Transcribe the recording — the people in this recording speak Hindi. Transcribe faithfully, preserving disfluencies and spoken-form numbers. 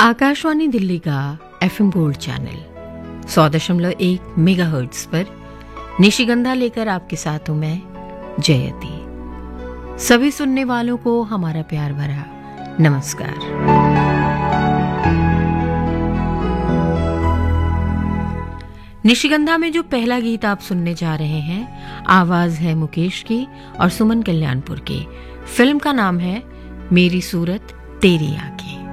आकाशवाणी दिल्ली का एफएम गोल्ड चैनल सौ दशमलव एक मेगाहर्ट्ज पर निशिगंधा लेकर आपके साथ हूं मैं जयती। सभी सुनने वालों को हमारा प्यार भरा नमस्कार। निशिगंधा में जो पहला गीत आप सुनने जा रहे हैं, आवाज है मुकेश की और सुमन कल्याणपुर की। फिल्म का नाम है मेरी सूरत तेरी आंखें।